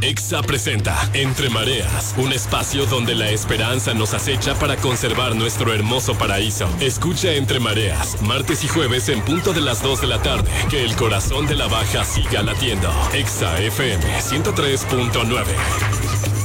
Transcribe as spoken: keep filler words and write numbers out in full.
Exa presenta Entre Mareas, un espacio donde la esperanza nos acecha para conservar nuestro hermoso paraíso. Escucha Entre Mareas, martes y jueves en punto de las dos de la tarde. Que el corazón de la baja siga latiendo. Exa F M ciento tres punto nueve.